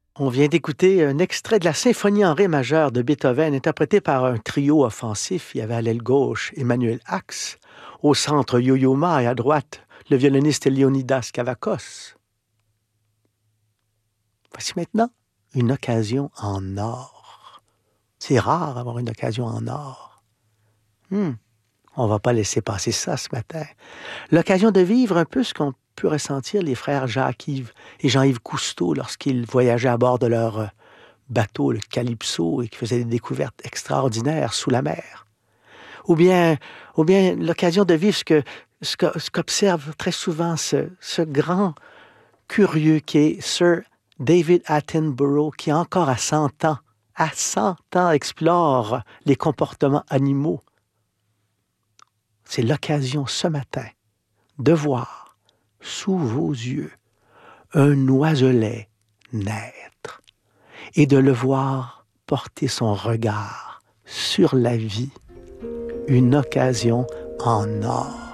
On vient d'écouter un extrait de la symphonie en ré majeur de Beethoven, interprétée par un trio offensif. Il y avait à l'aile gauche Emmanuel Ax, au centre Yo-Yo Ma et à droite le violoniste Leonidas Kavakos. Voici maintenant une occasion en or. C'est rare d'avoir une occasion en or. On va pas laisser passer ça ce matin. L'occasion de vivre un peu ce qu'ont pu ressentir les frères Jacques-Yves et Jean-Yves Cousteau lorsqu'ils voyageaient à bord de leur bateau, le Calypso, et qui faisaient des découvertes extraordinaires sous la mer. Ou bien l'occasion de vivre ce qu'observe très souvent ce grand curieux qui est Sir David Attenborough, qui encore à 100 ans, explore les comportements animaux. C'est l'occasion ce matin de voir sous vos yeux un oiselet naître et de le voir porter son regard sur la vie, une occasion en or.